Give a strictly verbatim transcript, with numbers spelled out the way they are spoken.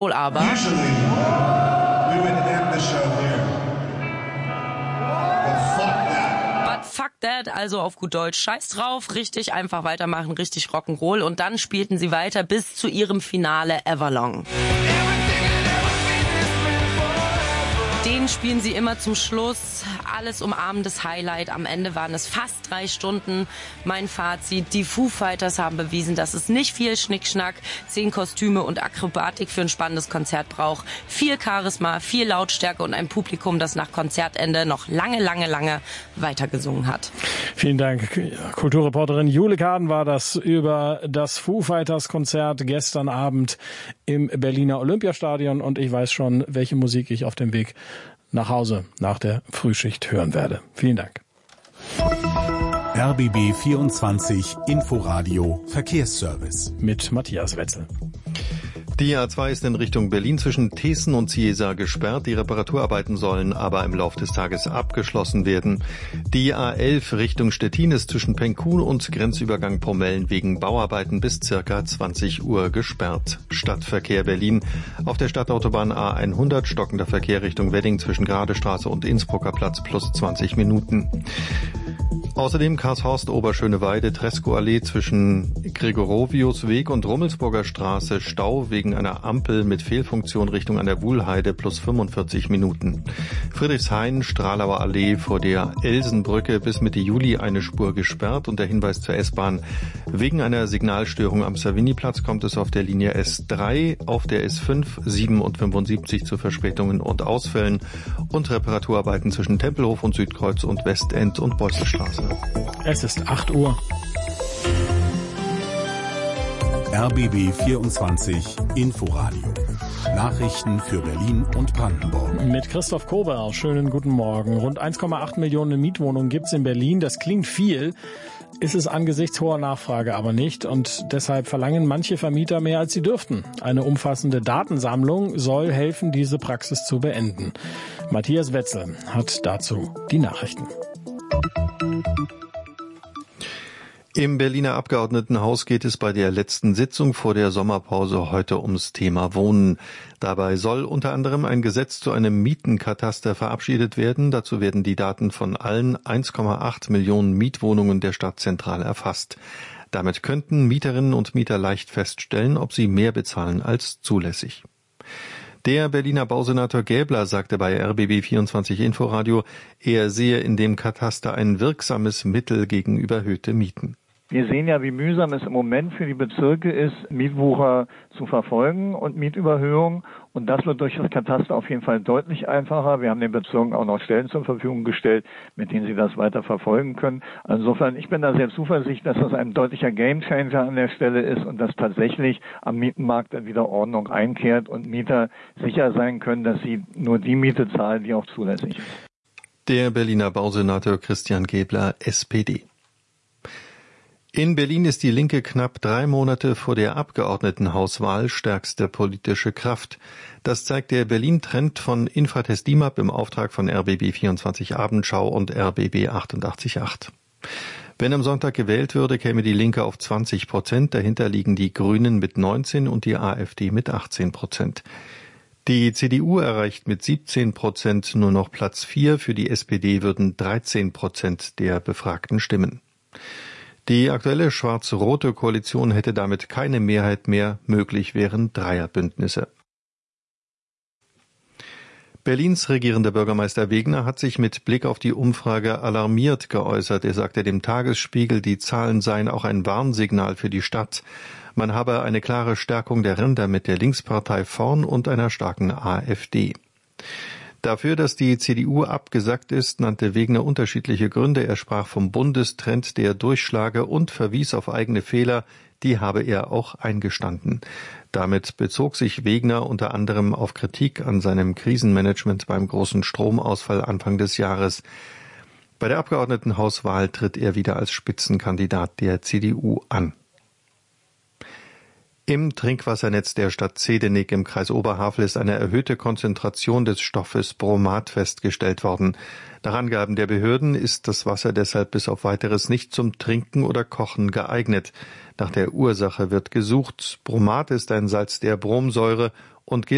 aber Usually, we would end the show here. But fuck that. But fuck that, also auf gut Deutsch, scheiß drauf, richtig einfach weitermachen, richtig Rock'n'Roll. Und dann spielten sie weiter bis zu ihrem Finale Everlong. Den spielen sie immer zum Schluss. Alles umarmendes Highlight. Am Ende waren es fast drei Stunden. Mein Fazit, die Foo Fighters haben bewiesen, dass es nicht viel Schnickschnack, zehn Kostüme und Akrobatik für ein spannendes Konzert braucht. Viel Charisma, viel Lautstärke und ein Publikum, das nach Konzertende noch lange, lange, lange weitergesungen hat. Vielen Dank. Kulturreporterin Jule Kaden war das über das Foo Fighters Konzert gestern Abend im Berliner Olympiastadion. Und ich weiß schon, welche Musik ich auf dem Weg nach Hause nach der Frühschicht hören werde. Vielen Dank. R B B vierundzwanzig Inforadio Verkehrsservice mit Matthias Wetzel. Die A zwei ist in Richtung Berlin zwischen Teeßen und Ciesa gesperrt. Die Reparaturarbeiten sollen aber im Laufe des Tages abgeschlossen werden. Die A elf Richtung Stettin ist zwischen Penkun und Grenzübergang Promellen wegen Bauarbeiten bis circa zwanzig Uhr gesperrt. Stadtverkehr Berlin. Auf der Stadtautobahn A hundert stockender Verkehr Richtung Wedding zwischen Gradestraße und Innsbrucker Platz plus zwanzig Minuten. Außerdem Karlshorst, Oberschöneweide, Treskoallee zwischen Gregoroviusweg und Rummelsburger Straße Stau wegen einer Ampel mit Fehlfunktion Richtung an der Wuhlheide plus fünfundvierzig Minuten. Friedrichshain, Stralauer Allee vor der Elsenbrücke bis Mitte Juli eine Spur gesperrt und der Hinweis zur S-Bahn. Wegen einer Signalstörung am Savignyplatz kommt es auf der Linie S drei, auf der S fünf, sieben und fünfundsiebzig zu Verspätungen und Ausfällen und Reparaturarbeiten zwischen Tempelhof und Südkreuz und Westend und Beuselstraße. Es ist acht Uhr. R B B vierundzwanzig Inforadio. Nachrichten für Berlin und Brandenburg. Mit Christoph Kober. Schönen guten Morgen. Rund eins Komma acht Millionen Mietwohnungen gibt es in Berlin. Das klingt viel, ist es angesichts hoher Nachfrage aber nicht. Und deshalb verlangen manche Vermieter mehr, als sie dürften. Eine umfassende Datensammlung soll helfen, diese Praxis zu beenden. Matthias Wetzel hat dazu die Nachrichten. Im Berliner Abgeordnetenhaus geht es bei der letzten Sitzung vor der Sommerpause heute ums Thema Wohnen. Dabei soll unter anderem ein Gesetz zu einem Mietenkataster verabschiedet werden. Dazu werden die Daten von allen eins Komma acht Millionen Mietwohnungen der Stadt zentral erfasst. Damit könnten Mieterinnen und Mieter leicht feststellen, ob sie mehr bezahlen als zulässig. Der Berliner Bausenator Gäbler sagte bei R B B vierundzwanzig Inforadio, er sehe in dem Kataster ein wirksames Mittel gegen überhöhte Mieten. Wir sehen ja, wie mühsam es im Moment für die Bezirke ist, Mietwucher zu verfolgen und Mietüberhöhungen. Und das wird durch das Kataster auf jeden Fall deutlich einfacher. Wir haben den Bezirken auch noch Stellen zur Verfügung gestellt, mit denen sie das weiter verfolgen können. Insofern, ich bin da sehr zuversichtlich, dass das ein deutlicher Gamechanger an der Stelle ist und dass tatsächlich am Mietenmarkt dann wieder Ordnung einkehrt und Mieter sicher sein können, dass sie nur die Miete zahlen, die auch zulässig ist. Der Berliner Bausenator Christian Gäbler, S P D. In Berlin ist die Linke knapp drei Monate vor der Abgeordnetenhauswahl stärkste politische Kraft. Das zeigt der Berlin-Trend von Infratest D I M A P im Auftrag von R B B vierundzwanzig Abendschau und R B B achtundachtzig Komma acht. Wenn am Sonntag gewählt würde, käme die Linke auf zwanzig Prozent. Dahinter liegen die Grünen mit neunzehn und die AfD mit achtzehn Prozent. Die C D U erreicht mit siebzehn Prozent nur noch Platz vier. Für die S P D würden dreizehn Prozent der Befragten stimmen. Die aktuelle schwarz-rote Koalition hätte damit keine Mehrheit mehr, möglich wären Dreierbündnisse. Berlins regierender Bürgermeister Wegner hat sich mit Blick auf die Umfrage alarmiert geäußert. Er sagte dem Tagesspiegel, die Zahlen seien auch ein Warnsignal für die Stadt. Man habe eine klare Stärkung der Ränder mit der Linkspartei vorn und einer starken AfD. Dafür, dass die C D U abgesackt ist, nannte Wegner unterschiedliche Gründe. Er sprach vom Bundestrend, der durchschlage und verwies auf eigene Fehler, die habe er auch eingestanden. Damit bezog sich Wegner unter anderem auf Kritik an seinem Krisenmanagement beim großen Stromausfall Anfang des Jahres. Bei der Abgeordnetenhauswahl tritt er wieder als Spitzenkandidat der C D U an. Im Trinkwassernetz der Stadt Zedenik im Kreis Oberhavel ist eine erhöhte Konzentration des Stoffes Bromat festgestellt worden. Nach Angaben der Behörden ist das Wasser deshalb bis auf Weiteres nicht zum Trinken oder Kochen geeignet. Nach der Ursache wird gesucht. Bromat ist ein Salz der Bromsäure und gilt